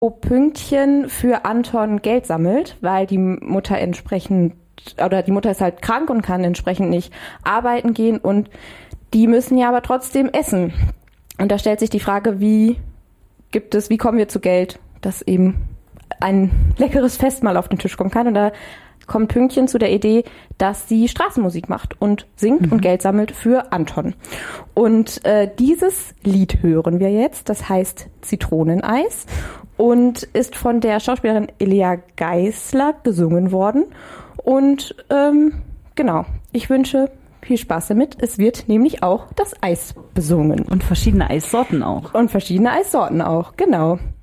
Pünktchen für Anton Geld sammelt, weil die Mutter ist halt krank und kann entsprechend nicht arbeiten gehen und die müssen ja aber trotzdem essen. Und da stellt sich die Frage, wie kommen wir zu Geld, dass eben ein leckeres Festmahl auf den Tisch kommen kann. Und da kommt Pünktchen zu der Idee, dass sie Straßenmusik macht und singt und Geld sammelt für Anton. Und dieses Lied hören wir jetzt, das heißt Zitroneneis und ist von der Schauspielerin Elia Geisler gesungen worden. Und genau, ich wünsche viel Spaß damit. Es wird nämlich auch das Eis besungen. Und verschiedene Eissorten auch. Und verschiedene Eissorten auch, genau.